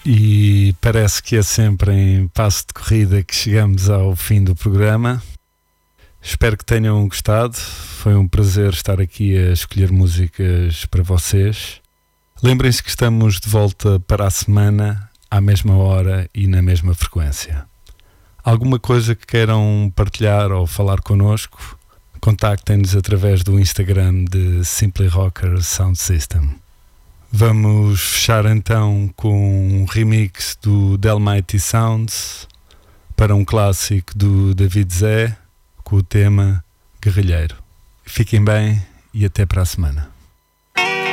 e parece que é sempre em passo de corrida que chegamos ao fim do programa. Espero que tenham gostado. Foi um prazer estar aqui a escolher músicas para vocês. Lembrem-se que estamos de volta para a semana, à mesma hora e na mesma frequência. Alguma coisa que queiram partilhar ou falar connosco, contactem-nos através do Instagram de Simply Rocker Sound System. Vamos fechar então com um remix do Delmighty Sounds para um clássico do David Zé com o tema Guerrilheiro. Fiquem bem e até para a semana.